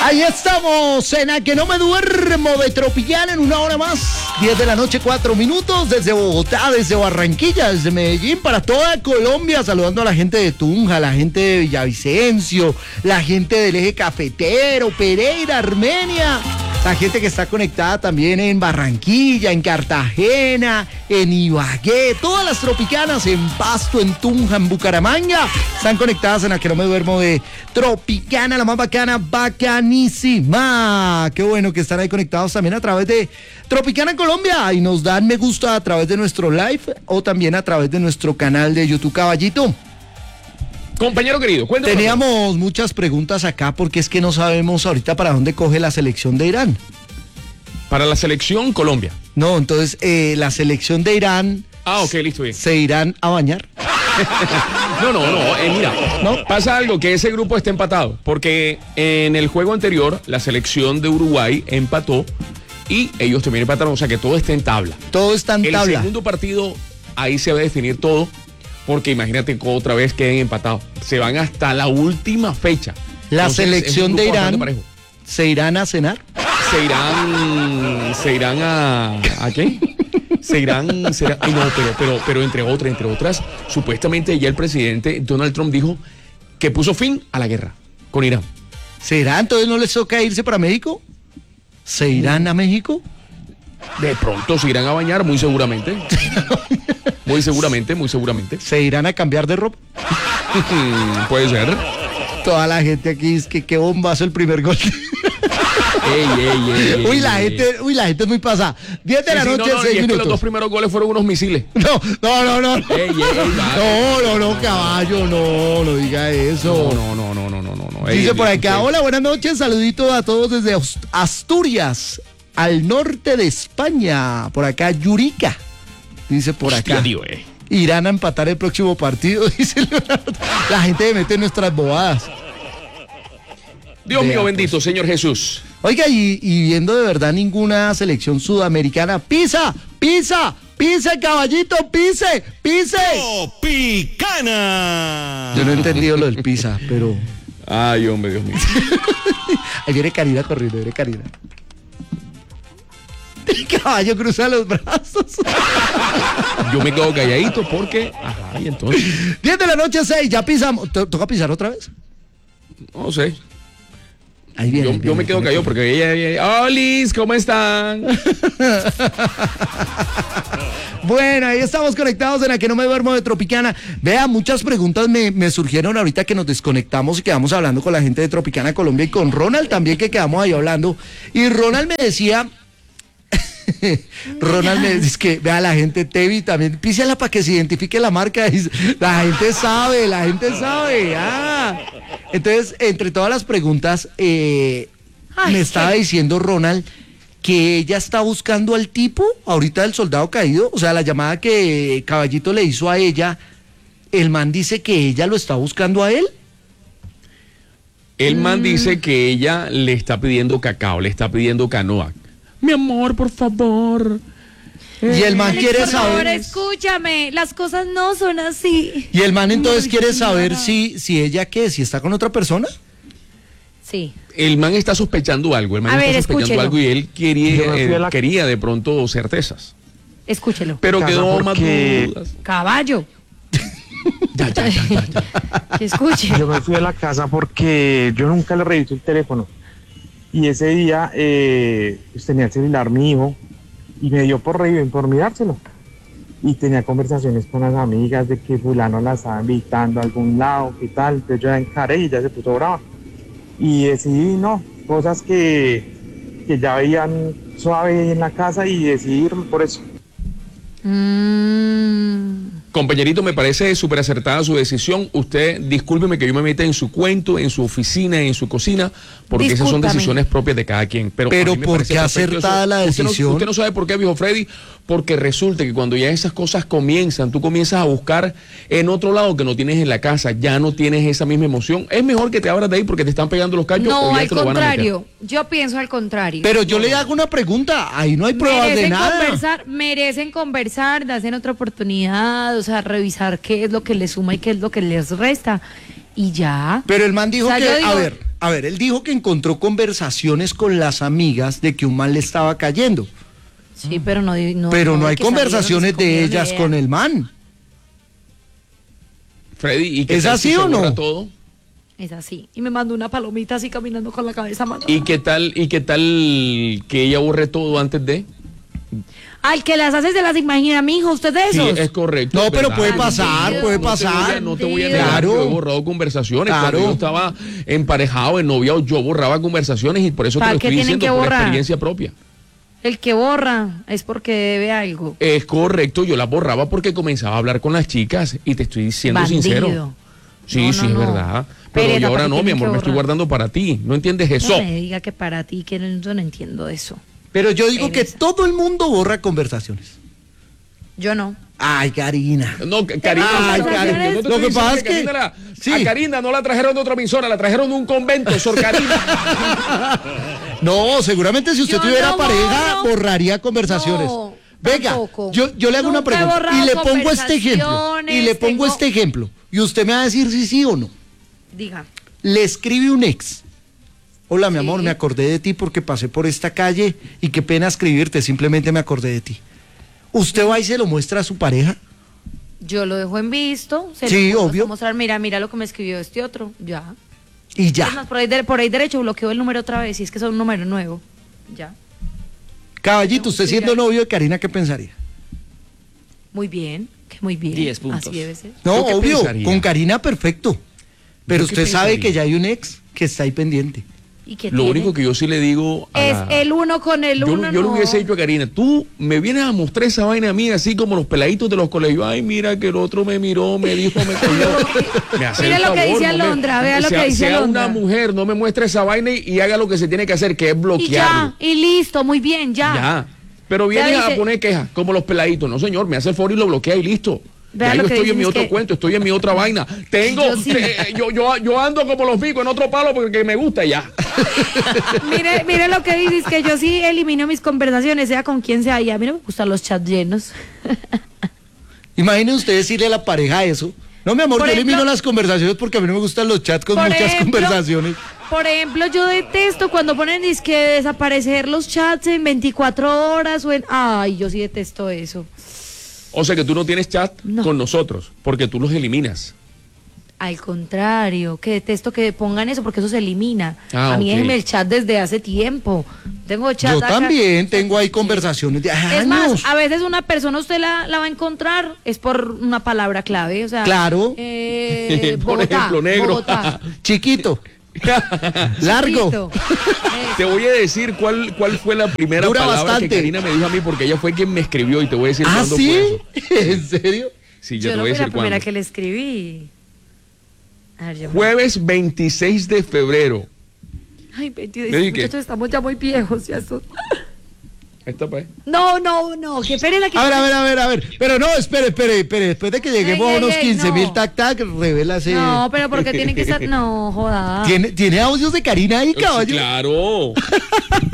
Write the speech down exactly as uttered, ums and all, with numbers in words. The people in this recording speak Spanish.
Ahí estamos, en A Que No Me Duermo de Tropicana en una hora más. diez de la noche, cuatro minutos, desde Bogotá, desde Barranquilla, desde Medellín, para toda Colombia, saludando a la gente de Tunja, la gente de Villavicencio, la gente del Eje Cafetero, Pereira, Armenia, la gente que está conectada también en Barranquilla, en Cartagena, en Ibagué, todas las tropicanas, en Pasto, en Tunja, en Bucaramanga, están conectadas en A Que No Me Duermo de Tropicana, la más bacana, bacanísima. Qué bueno que están ahí conectados también a través de Tropicana Colombia y nos dan me gusta a través de nuestro live o también a través de nuestro canal de YouTube. Caballito, compañero querido, cuéntanos. Teníamos muchas preguntas acá porque es que no sabemos ahorita para dónde coge la selección de Irán. Para la selección Colombia. No, entonces eh, la selección de Irán. Ah, ok, listo, bien. ¿Se irán a bañar? No, no, no, eh, mira, ¿no? Pasa algo, que ese grupo está empatado, porque en el juego anterior la selección de Uruguay empató y ellos también empataron, o sea que todo está en tabla. Todo está en el tabla. El segundo partido, ahí se va a definir todo, porque imagínate que otra vez queden empatados. Se van hasta la última fecha. La Entonces, selección de Irán, ¿se irán a cenar? Se irán, se irán a... ¿A qué? Se irán, se irán, ay no, pero, pero, pero entre otras, entre otras, supuestamente ya el presidente Donald Trump dijo que puso fin a la guerra con Irán. ¿Será? Entonces no les toca irse para México. ¿Se irán a México? De pronto se irán a bañar, muy seguramente. Muy seguramente, muy seguramente. ¿Se irán a cambiar de ropa? Puede ser. Toda la gente aquí es que qué bombazo el primer gol. Ey, ey, ey, uy, ey, la ey. gente, uy, la gente es muy pasada. diez de Sí, la sí, noche, no, no, seis y es minutos. que los dos primeros goles fueron unos misiles. No, no, no, no. No, Ey, ey, ey, no, no, no, caballo, no, no diga eso. No, no, no, no, no, no, no. Dice Ey, por ey, acá, ey. hola, buenas noches, saluditos a todos desde Asturias, al norte de España. Por acá, Yurica. Dice por acá. Hostia, tío, eh. Irán a empatar el próximo partido, dice Leonardo. La gente mete en nuestras bobadas. Dios Vea, mío pues. bendito, Señor Jesús. Oiga, y, y viendo de verdad ninguna selección sudamericana, pisa, pisa, pise, caballito, pise, pise. Tropicana. Yo no he entendido lo del pisa, pero... Ay, hombre, Dios mío. Ahí viene Karina corriendo, viene Karina. El caballo cruza los brazos. Yo me quedo calladito porque... Ajá, y entonces... diez de la noche, seis, ya pisamos. ¿Te toca pisar otra vez? No sé. Ahí viene, Yo, ahí yo viene, me quedo viene. callado porque ella, ella, ella... ¡Olis! ¿Cómo están? Bueno, ahí estamos conectados en A Que No Me Duermo de Tropicana. Vea, muchas preguntas me, me surgieron ahorita que nos desconectamos y quedamos hablando con la gente de Tropicana Colombia y con Ronald también, que quedamos ahí hablando. Y Ronald me decía... Ronald me dice que vea, la gente Tevi también, písala para que se identifique la marca. Dice, la gente sabe, la gente sabe. Ah. Entonces, entre todas las preguntas, eh, Ay, me estaba qué- diciendo Ronald que ella está buscando al tipo ahorita del soldado caído. O sea, la llamada que Caballito le hizo a ella, el man dice que ella lo está buscando a él. El man dice que ella le está pidiendo cacao, le está pidiendo canoa. Mi amor, por favor. Y el man Alex, quiere por favor, saber. escúchame, las cosas no son así. Y el man entonces Ay, quiere qué saber rara. si, si ella qué, si está con otra persona. Sí. El man está sospechando algo, el man A está ver, sospechando escúchelo. algo y él quería, Yo me fui a eh, la- quería de pronto certezas. Escúchelo. Pero Casa quedó más porque- dudas. Caballo. Ya, ya, ya, ya, ya. Que escuche. Yo me fui a la casa porque yo nunca le revisé el teléfono. Y ese día eh, pues tenía el celular mi hijo y me dio por reír, por mirárselo. Y tenía conversaciones con las amigas de que fulano la estaba invitando a algún lado, qué tal. Entonces yo la encaré y ya se puso brava. Y decidí, no, cosas que, que ya veían suave en la casa y decidí irme por eso. Mm. Compañerito, me parece súper acertada su decisión. Usted, discúlpeme que yo me meta en su cuento, en su oficina, en su cocina, porque esas son Discúlpame. decisiones propias de cada quien. Pero, Pero a mí me ¿por parece qué perfecto acertada eso. la Usted no- decisión? Usted no sabe por qué, viejo Freddy, porque resulta que cuando ya esas cosas comienzan, tú comienzas a buscar en otro lado que no tienes en la casa, ya no tienes esa misma emoción. Es mejor que te abras de ahí porque te están pegando los cachos o No, ya al te lo van a meter. contrario. Yo pienso al contrario. Pero yo le hago una pregunta, ahí no hay pruebas de merecen nada. conversar, merecen conversar, darse otra oportunidad, o sea, revisar qué es lo que les suma y qué es lo que les resta. Y ya. Pero el man dijo O sea, que, yo digo- a ver, A ver, él dijo que encontró conversaciones con las amigas de que un man le estaba cayendo. Sí, pero no, no pero no hay que salieron y se conversaciones de comieron ellas idea. con el man. Freddy, ¿y qué ¿Es tal así si se o no? borra todo? Es así. Y me mandó una palomita así caminando con la cabeza más. ¿Y qué tal, y qué tal que ella borre todo antes de? Al que las haces se las imagina, mijo, usted de Sí, esos. es correcto. No, es pero verdad. puede pasar, Bandido. puede No te voy a- pasar. No te voy a Bandido. negar que Claro. yo he borrado conversaciones. Claro. Cuando yo estaba emparejado, en noviado, yo borraba conversaciones y por eso te ¿Para lo qué estoy tienen diciendo que por borrar? experiencia propia. El que borra es porque debe algo. Es correcto, yo las borraba porque comenzaba a hablar con las chicas y te estoy siendo Bandido. sincero. Sí, No, no, sí, es no. verdad. Pero Pereza, yo ahora ¿para qué no, mi tienen que amor, me estoy borrar? guardando para ti. ¿No entiendes eso? No me diga que para ti, que no, yo no entiendo eso. Pero yo digo que Pereza. todo el mundo borra conversaciones. Yo no. Ay, Karina. No, Ca- Karina, Ay, no, Karina. yo no te Lo estoy que diciendo pasa es que- Karina la- sí. a Karina no la trajeron de otra emisora, la trajeron de un convento, Sor Karina. No, seguramente si usted Yo tuviera no pareja, borro. borraría conversaciones. No, Venga, tampoco. yo, yo le hago una Nunca he pregunta borrado y le pongo este ejemplo. Y le conversaciones, pongo tengo- este ejemplo. Y usted me va a decir si sí o no. Diga. Le escribe un ex. Hola, mi Sí. amor, me acordé de ti porque pasé por esta calle y qué pena escribirte, simplemente me acordé de ti. ¿Usted va y se lo muestra a su pareja? Yo lo dejo en visto. Se Sí, lo puedo obvio. mostrar, mira, mira lo que me escribió este otro. Ya. Y Es más, ya. por ahí, de- por ahí derecho bloqueo el número otra vez. Si es que es un número nuevo. Ya. Caballito, usted Sí, siendo ya. novio de Karina, ¿qué pensaría? Muy bien. Que muy bien. Diez puntos. Así debe ser. No, ¿Yo qué obvio, pensaría? con Karina perfecto. Pero ¿Yo qué usted sabe pensaría? que ya hay un ex que está ahí pendiente. ¿Y qué Lo tiene? único que yo sí le digo a Es la- el uno con el yo, uno. yo le no. hubiese dicho a Karina, tú me vienes a mostrar esa vaina a mí, así como los peladitos de los colegios. Ay, mira que el otro me miró, me dijo, me cogió. Me hace Mire el lo que favor, dice no me- Alondra, vea lo sea- que dice sea Alondra. una mujer, no me muestre esa vaina y, y haga lo que se tiene que hacer, que es Y bloquearlo. ya, y listo, muy bien, ya. Ya. Pero Ya vienes a dice- poner quejas, como los peladitos. No, señor, me hace el favor y lo bloquea y listo. Vea Ya lo yo que estoy dicen en mi es otro que- cuento, estoy en mi otra vaina. Tengo, Yo sí. eh, yo, yo, yo ando como los vicos en otro palo porque me gusta y ya. Mire, mire lo que dices, que yo sí elimino mis conversaciones, sea con quien sea, y a mí no me gustan los chats llenos. Imaginen usted decirle a la pareja eso. No, mi amor, Por yo ejemplo- elimino las conversaciones porque a mí no me gustan los chats con Por muchas ejemplo- conversaciones. Por ejemplo, yo detesto cuando ponen que desaparecer los chats en veinticuatro horas o en... Ay, yo sí detesto eso. O sea que tú no tienes chat No. con nosotros, porque tú los eliminas. Al contrario, que detesto que pongan eso porque eso se elimina. Ah, a mí ok. déjenme el chat desde hace tiempo. Tengo chat Yo acá. también tengo ahí conversaciones de Es años. más, a veces una persona usted la, la va a encontrar es por una palabra clave, o sea, Claro. eh, Por Bogotá, ejemplo, negro. Bogotá, Chiquito, largo. chiquito. Te voy a decir cuál, cuál fue la primera Dura palabra bastante. que Karina me dijo a mí, porque ella fue quien me escribió y te voy a decir ¿Ah, cuándo sí? fue eso. ¿En serio? Sí, Yo ya te no voy a fui la decir primera cuándo. que le escribí. A ver, yo me- Jueves veintiséis de febrero. Ay, veintidós, ¿Le dije? muchachos, estamos ya muy viejos. Ya son- Esta pues. No, no, no, qué pereza que... A ver, a ver, a ver, a ver. Pero no, espere, espere, espere. Después de que lleguemos Ey, a ey, unos ey, quince mil no. tac tac, revela ese. No, pero porque tiene que estar... No, joda. ¿Tiene, ¿Tiene audios de Karina ahí, Sí, caballo? claro.